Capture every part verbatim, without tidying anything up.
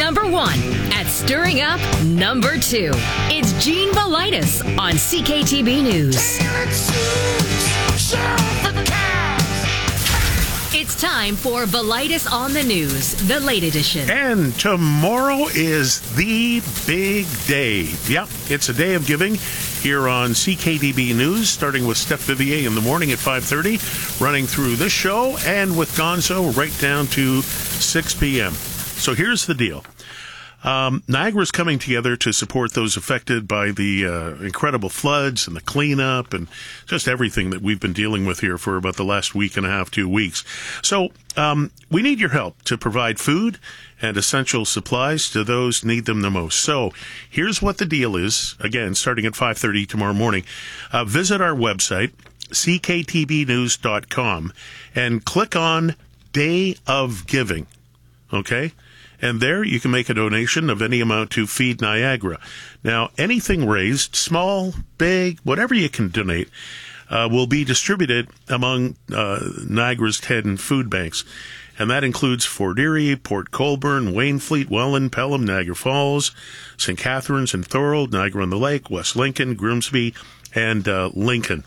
number one at stirring up number two. It's Gene Velitis on C K T B News. It's time for Velitis on the News, the late edition. And tomorrow is the big day. Yep, it's a day of giving here on C K T B News, starting with Steph Vivier in the morning at five thirty, running through this show, and with Gonzo right down to six p.m. So here's the deal. Um, Niagara's coming together to support those affected by the uh, incredible floods and the cleanup and just everything that we've been dealing with here for about the last week and a half, two weeks. So um, we need your help to provide food and essential supplies to those who need them the most. So here's what the deal is. Again, starting at five thirty tomorrow morning. Uh, visit our website, c k t b news dot com, and click on Day of Giving. Okay? And there you can make a donation of any amount to Feed Niagara. Now, anything raised, small, big, whatever you can donate, uh, will be distributed among uh, Niagara's ten food banks. And that includes Fort Erie, Port Colborne, Waynfleet, Welland, Pelham, Niagara Falls, Saint Catharines and Thorold, Niagara-on-the-Lake, West Lincoln, Grimsby, and uh, Lincoln.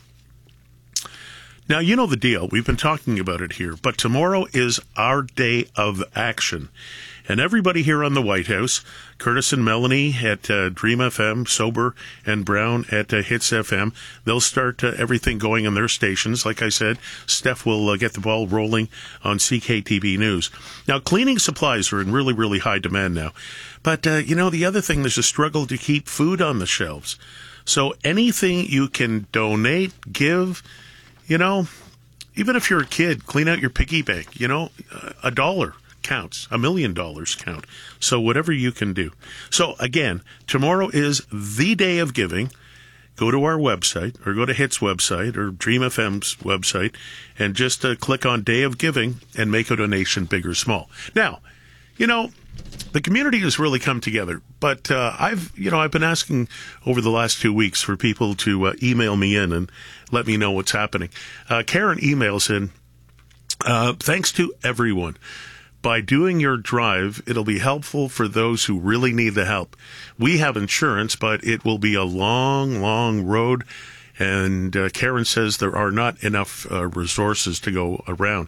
Now, you know the deal. We've been talking about it here. But tomorrow is our day of action. And everybody here on the White House, Curtis and Melanie at uh, Dream F M, Sober and Brown at uh, Hits F M, they'll start uh, everything going on their stations. Like I said, Steph will uh, get the ball rolling on C K T B News. Now, cleaning supplies are in really, really high demand now. But, uh, you know, the other thing, there's a struggle to keep food on the shelves. So anything you can donate, give, you know, even if you're a kid, clean out your piggy bank, you know, a dollar counts. A million dollars count. So whatever you can do. So again, tomorrow is the day of giving. Go to our website or go to Hits website or Dream F M's website and just uh, click on Day of Giving and make a donation, big or small. Now, you know, the community has really come together, but uh, I've, you know, I've been asking over the last two weeks for people to uh, email me in and let me know what's happening. Uh, Karen emails in, uh, thanks to everyone. By doing your drive, it'll be helpful for those who really need the help. We have insurance, but it will be a long, long road. And uh, Karen says there are not enough uh, resources to go around.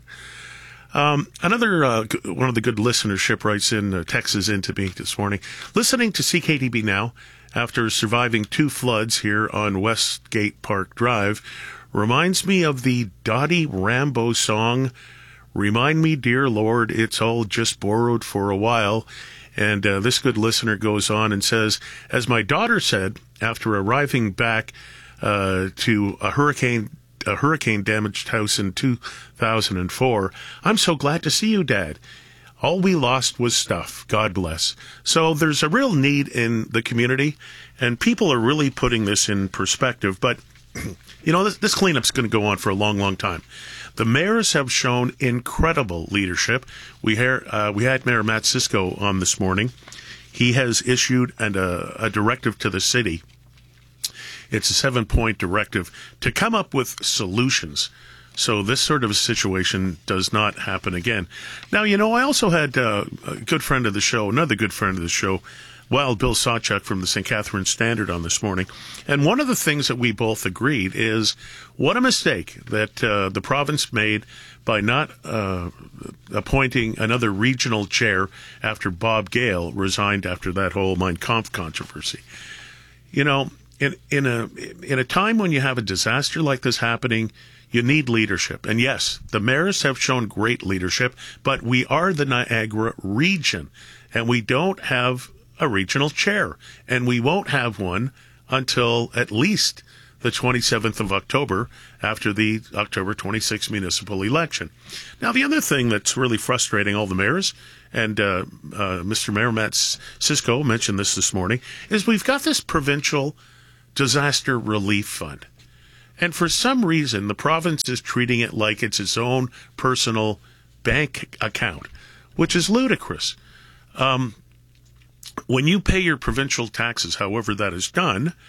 Um, another uh, one of the good listenership writes in, uh, texts into me this morning. Listening to C K T B now, after surviving two floods here on Westgate Park Drive, reminds me of the Dottie Rambo song, Remind Me, Dear Lord, It's All Just Borrowed for a While. And uh, this good listener goes on and says, as my daughter said, after arriving back uh, to a hurricane a hurricane-damaged house in two thousand four, I'm so glad to see you, Dad. All we lost was stuff. God bless. So there's a real need in the community, and people are really putting this in perspective. But, you know, this, this cleanup's going to go on for a long, long time. The mayors have shown incredible leadership. We, hear, uh, we had Mayor Matt Cisco on this morning. He has issued an, uh, a directive to the city. It's a seven-point directive to come up with solutions so this sort of a situation does not happen again. Now, you know, I also had uh, a good friend of the show, another good friend of the show, Wild Bill Sawchuk from the Saint Catharines Standard on this morning. And one of the things that we both agreed is what a mistake that uh, the province made by not uh, appointing another regional chair after Bob Gale resigned after that whole Mein Kampf controversy. You know, in, in a in a time when you have a disaster like this happening, you need leadership. And yes, the mayors have shown great leadership, but we are the Niagara region, and we don't have a regional chair, and we won't have one until at least the twenty-seventh of October, after the October twenty-sixth municipal election. Now, the other thing that's really frustrating all the mayors, and uh, uh, Mister Mayor Matt Cisco mentioned this this morning, is we've got this provincial disaster relief fund. And for some reason, the province is treating it like it's its own personal bank account, which is ludicrous. Um, when you pay your provincial taxes, however that is done,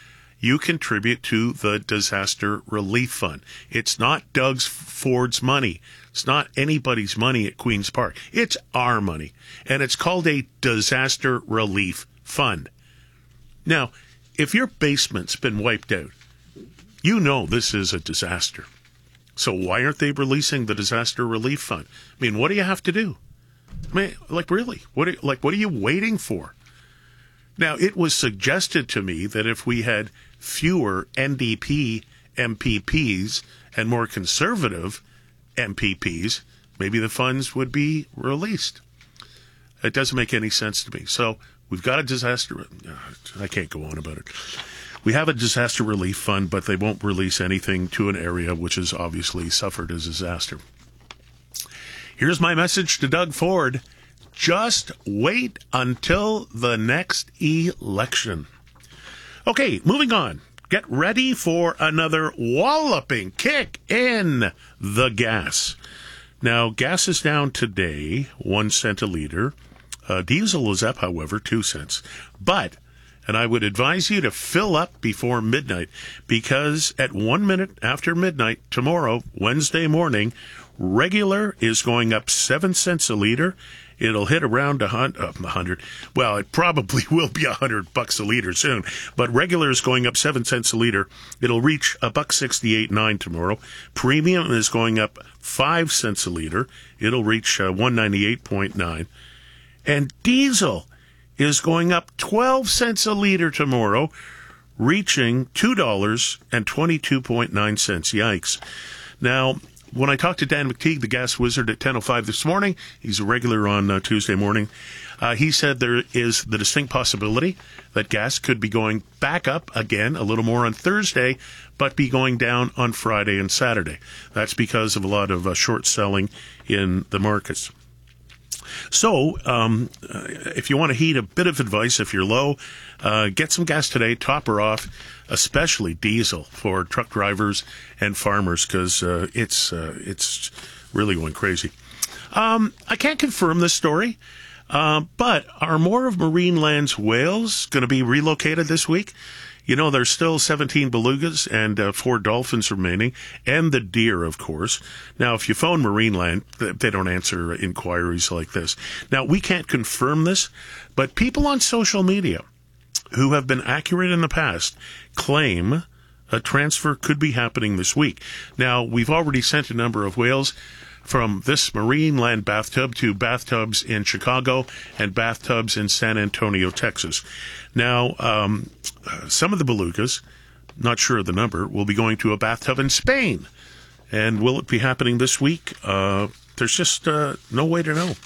you contribute to the Disaster Relief Fund. It's not Doug Ford's money. It's not anybody's money at Queen's Park. It's our money. And it's called a Disaster Relief Fund. Now, if your basement's been wiped out, you know this is a disaster. So why aren't they releasing the Disaster Relief Fund? I mean, what do you have to do? I mean, like, really? What are, like, what are you waiting for? Now, it was suggested to me that if we had fewer N D P M P Ps and more conservative M P Ps, maybe the funds would be released. It doesn't make any sense to me. So we've got a disaster. I can't go on about it. We have a disaster relief fund, but they won't release anything to an area which has obviously suffered a disaster. Here's my message to Doug Ford. Just wait until the next election. Okay, moving on. Get ready for another walloping kick in the gas. Now, gas is down today, one cent a liter. Uh, diesel is up, however, two cents. But, and I would advise you to fill up before midnight, because at one minute after midnight tomorrow, Wednesday morning, regular is going up seven cents a liter. It'll hit around a hundred. Well, it probably will be a hundred bucks a liter soon. But regular is going up seven cents a liter. It'll reach a buck sixty-eight nine tomorrow. Premium is going up five cents a liter. It'll reach uh, one ninety-eight point nine. And diesel is going up twelve cents a liter tomorrow, reaching two dollars and twenty-two point nine cents. Yikes! Now, when I talked to Dan McTeague, the gas wizard, at ten oh five this morning, he's a regular on uh, Tuesday morning, uh, he said there is the distinct possibility that gas could be going back up again a little more on Thursday, but be going down on Friday and Saturday. That's because of a lot of uh, short selling in the markets. So, um, uh, if you want to heed a bit of advice, if you're low, uh, get some gas today, top her off, especially diesel for truck drivers and farmers, because uh, it's uh, it's really going crazy. Um, I can't confirm this story, uh, but are more of Marineland's whales going to be relocated this week? You know, there's still seventeen belugas and uh, four dolphins remaining, and the deer, of course. Now, if you phone Marineland, they don't answer inquiries like this. Now, we can't confirm this, but people on social media who have been accurate in the past claim a transfer could be happening this week. Now, we've already sent a number of whales from this Marineland bathtub to bathtubs in Chicago and bathtubs in San Antonio, Texas. Now, um, some of the belugas, not sure of the number, will be going to a bathtub in Spain. And will it be happening this week? Uh, there's just uh, no way to know.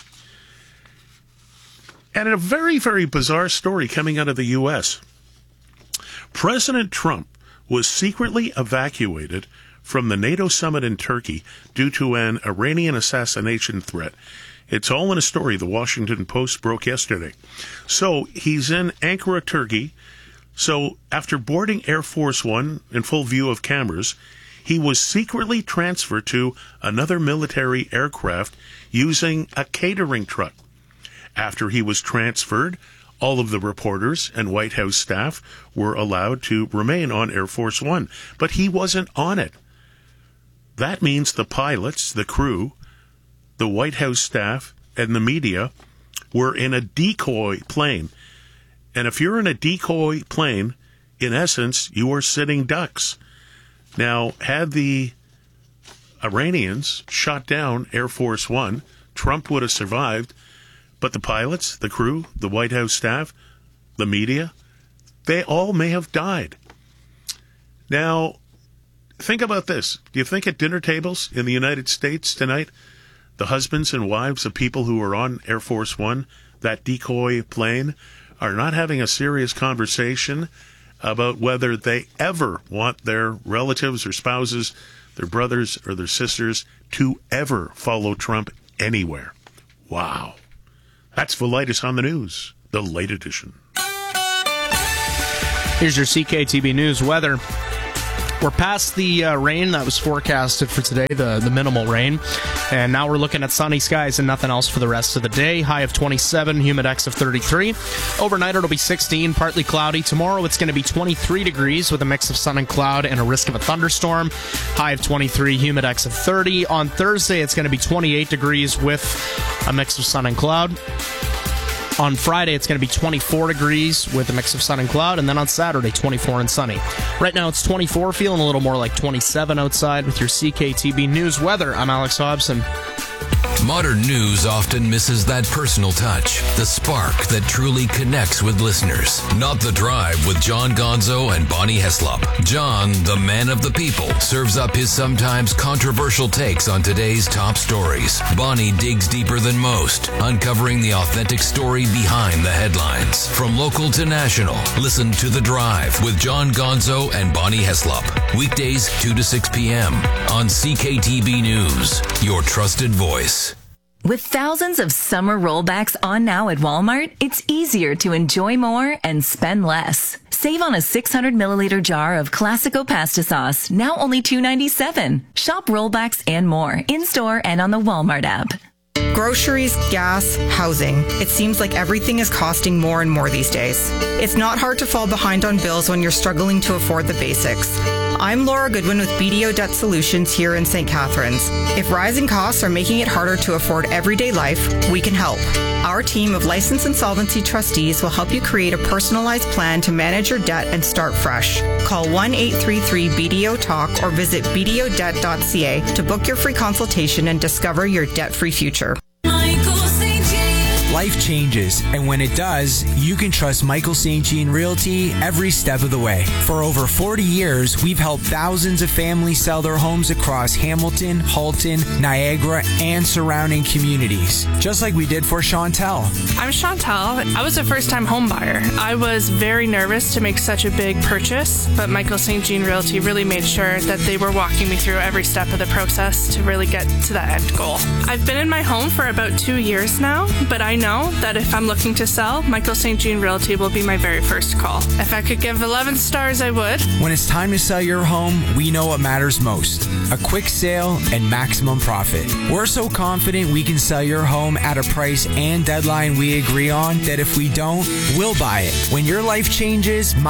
And a very, very bizarre story coming out of the U S. President Trump was secretly evacuated from the NATO summit in Turkey due to an Iranian assassination threat. It's all in a story the Washington Post broke yesterday. So he's in Ankara, Turkey. So after boarding Air Force One in full view of cameras, he was secretly transferred to another military aircraft using a catering truck. After he was transferred, all of the reporters and White House staff were allowed to remain on Air Force One, but he wasn't on it. That means the pilots, the crew, the White House staff, and the media were in a decoy plane. And if you're in a decoy plane, in essence, you are sitting ducks. Now, had the Iranians shot down Air Force One, Trump would have survived, but the pilots, the crew, the White House staff, the media, they all may have died. Now, think about this. Do you think at dinner tables in the United States tonight, the husbands and wives of people who are on Air Force One, that decoy plane, are not having a serious conversation about whether they ever want their relatives or spouses, their brothers or their sisters, to ever follow Trump anywhere? Wow. That's Velitis on the News, the late edition. Here's your C K T B News weather. We're past the uh, rain that was forecasted for today, the, the minimal rain. And now we're looking at sunny skies and nothing else for the rest of the day. High of twenty-seven, humidex of thirty-three. Overnight it'll be sixteen, partly cloudy. Tomorrow it's going to be twenty-three degrees with a mix of sun and cloud and a risk of a thunderstorm. High of twenty-three, humidex of thirty. On Thursday it's going to be twenty-eight degrees with a mix of sun and cloud. On Friday, it's going to be twenty-four degrees with a mix of sun and cloud. And then on Saturday, twenty-four and sunny. Right now, it's twenty-four, feeling a little more like twenty-seven outside with your C K T B News weather. I'm Alex Hobson. Modern news often misses that personal touch, the spark that truly connects with listeners. Not The Drive with John Gonzo and Bonnie Heslop. John, the man of the people, serves up his sometimes controversial takes on today's top stories. Bonnie digs deeper than most, uncovering the authentic story behind the headlines. From local to national, listen to The Drive with John Gonzo and Bonnie Heslop. Weekdays two to six p.m. on C K T B News, your trusted voice. With thousands of summer rollbacks on now at Walmart, it's easier to enjoy more and spend less. Save on a six hundred milliliter jar of Classico pasta sauce, now only two dollars and ninety-seven cents. Shop rollbacks and more in-store and on the Walmart app. Groceries, gas, housing. It seems like everything is costing more and more these days. It's not hard to fall behind on bills when you're struggling to afford the basics. I'm Laura Goodwin with B D O Debt Solutions here in Saint Catharines. If rising costs are making it harder to afford everyday life, we can help. Our team of licensed insolvency trustees will help you create a personalized plan to manage your debt and start fresh. Call one eight three three B D O talk or visit b d o debt dot c a to book your free consultation and discover your debt-free future. Life changes, and when it does, you can trust Michael Saint Jean Realty every step of the way. For over forty years, we've helped thousands of families sell their homes across Hamilton, Halton, Niagara, and surrounding communities, just like we did for Chantel. I'm Chantel. I was a first-time home buyer. I was very nervous to make such a big purchase, but Michael Saint Jean Realty really made sure that they were walking me through every step of the process to really get to that end goal. I've been in my home for about two years now, but I know that if I'm looking to sell, Michael Saint Jean Realty will be my very first call. If I could give eleven stars, I would. When it's time to sell your home, we know what matters most: a quick sale and maximum profit. We're so confident we can sell your home at a price and deadline we agree on that if we don't, we'll buy it. When your life changes,